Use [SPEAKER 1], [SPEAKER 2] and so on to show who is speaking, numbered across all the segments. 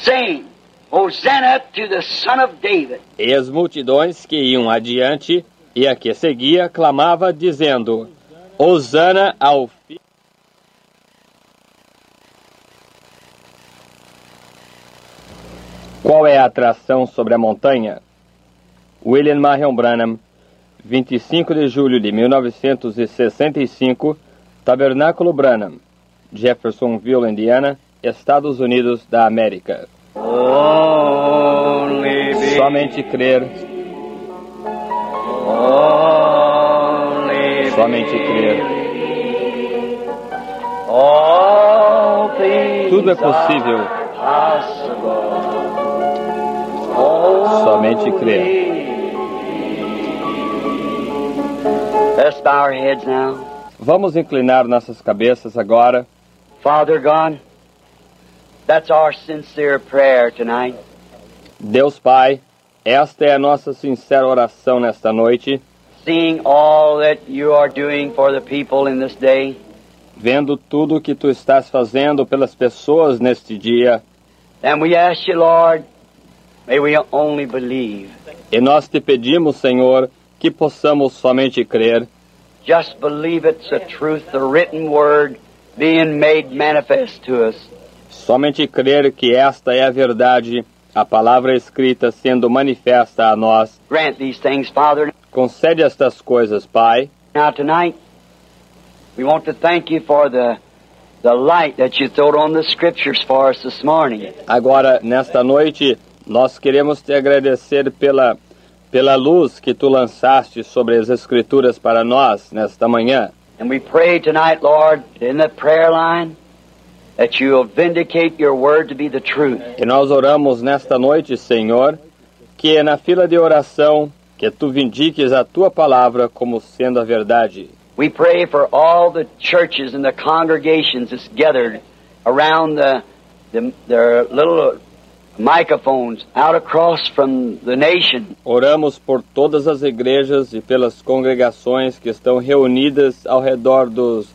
[SPEAKER 1] saying, Hosanna to the Son of David.
[SPEAKER 2] E as multidões que iam adiante e a que seguia clamava dizendo, Hosana ao Filho. Qual é a atração sobre a montanha? William Marion Branham, 25 de julho de 1965, Tabernáculo Branham, Jeffersonville, Indiana, Estados Unidos da América. Somente crer. Somente crer. Tudo é possível. Somente crer.
[SPEAKER 1] Let's bow our heads now.
[SPEAKER 2] Vamos inclinar nossas cabeças agora.
[SPEAKER 1] Father God, that's our sincere prayer tonight.
[SPEAKER 2] Deus Pai, esta é a nossa sincera oração nesta noite.
[SPEAKER 1] Seeing all that you are doing for the people in this day,
[SPEAKER 2] Vendo tudo o que Tu estás fazendo pelas pessoas neste dia.
[SPEAKER 1] and we ask you, Lord, may we only believe.
[SPEAKER 2] E nós te pedimos, Senhor, que possamos somente crer.
[SPEAKER 1] Just believe it's the truth, the written word being made manifest to us.
[SPEAKER 2] Somente crer que esta é a verdade, a palavra escrita sendo manifesta a nós.
[SPEAKER 1] Grant these things, Father.
[SPEAKER 2] Concede estas coisas, Pai.
[SPEAKER 1] Now tonight, we want to thank you for the light that you threw on the Scriptures for us this morning.
[SPEAKER 2] Agora, nesta noite, nós queremos te agradecer pela luz que Tu lançaste sobre as Escrituras para nós nesta manhã.
[SPEAKER 1] And we pray tonight, Lord, in the prayer line, that you will vindicate your word to be the truth.
[SPEAKER 2] E nós oramos nesta noite, Senhor, que na fila de oração, que Tu vindiques a Tua palavra como sendo a verdade.
[SPEAKER 1] We pray for all the churches and the congregations that's gathered around their little microphones out across from the nation.
[SPEAKER 2] Oramos por todas as igrejas e pelas congregações que estão reunidas ao redor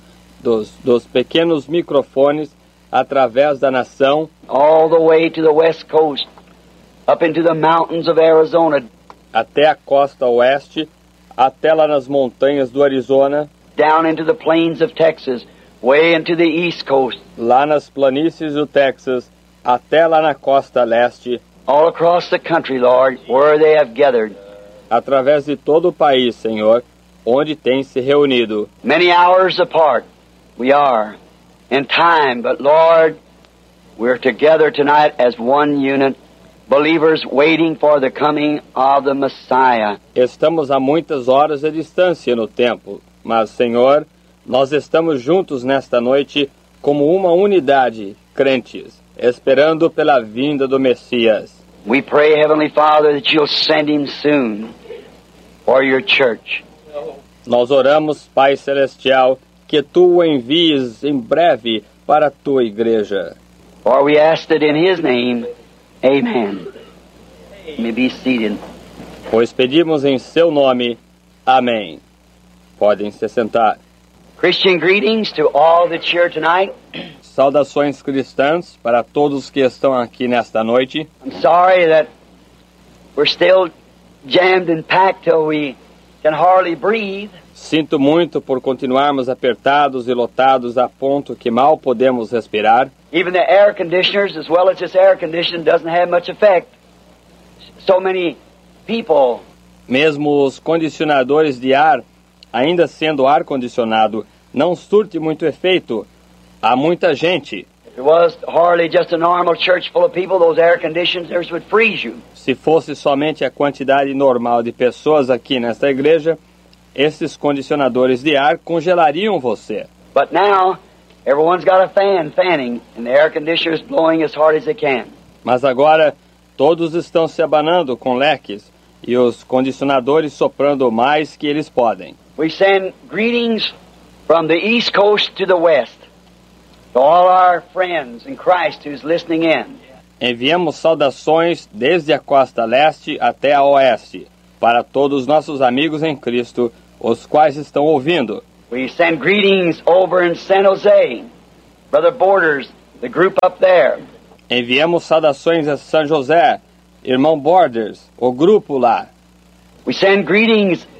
[SPEAKER 2] dos pequenos microfones através da nação,
[SPEAKER 1] All the way to the west coast, up into the mountains of Arizona,
[SPEAKER 2] até a costa oeste, até lá nas montanhas do Arizona,
[SPEAKER 1] down into the plains of Texas, way into the east coast,
[SPEAKER 2] lá nas planícies do Texas, até lá na costa leste,
[SPEAKER 1] all across the country, Lord, where they have gathered.
[SPEAKER 2] através de todo o país, Senhor, onde tem se reunido.
[SPEAKER 1] Many hours apart we are in time, but Lord, we're together tonight as one unit, believers waiting for the coming of the Messiah.
[SPEAKER 2] Estamos a muitas horas de distância no tempo, mas, Senhor, nós estamos juntos nesta noite como uma unidade, crentes, esperando pela vinda do Messias.
[SPEAKER 1] We pray, Heavenly Father, that you'll send him soon for your church.
[SPEAKER 2] Nós oramos, Pai Celestial, que Tu o envies em breve para a Tua igreja.
[SPEAKER 1] For we asked it in his name. Amen. You may be seated.
[SPEAKER 2] Pois pedimos em Seu nome. Amém. Podem se sentar.
[SPEAKER 1] Christian greetings to all that's here tonight.
[SPEAKER 2] Saudações cristãs para todos que estão aqui nesta noite.
[SPEAKER 1] I'm sorry that we're still jammed and packed till we can hardly breathe.
[SPEAKER 2] Sinto muito por continuarmos apertados e lotados a ponto que mal podemos respirar.
[SPEAKER 1] Even the air conditioners, as well as this air conditioning, doesn't have much effect. So many people.
[SPEAKER 2] Mesmo os condicionadores de ar, ainda sendo ar-condicionado, não surte muito efeito. Há muita gente.
[SPEAKER 1] If it was hardly just a normal church full of people, those air conditioners would freeze you.
[SPEAKER 2] Se fosse somente a quantidade normal de pessoas aqui nesta igreja, esses condicionadores de ar congelariam você.
[SPEAKER 1] But now, everyone's got a fan fanning, and the air conditioner's blowing as hard as they can.
[SPEAKER 2] Mas agora, todos estão se abanando com leques e os condicionadores soprando o mais que eles podem.
[SPEAKER 1] We send greetings from the East Coast to the West, to all our friends in Christ who's listening in.
[SPEAKER 2] Enviamos saudações desde a costa leste até a oeste, para todos os nossos amigos em Cristo, os quais estão ouvindo.
[SPEAKER 1] We send greetings over in San Jose, Brother Borders, the group up there.
[SPEAKER 2] Enviamos saudações a São José, irmão Borders, o grupo lá.
[SPEAKER 1] We send greetings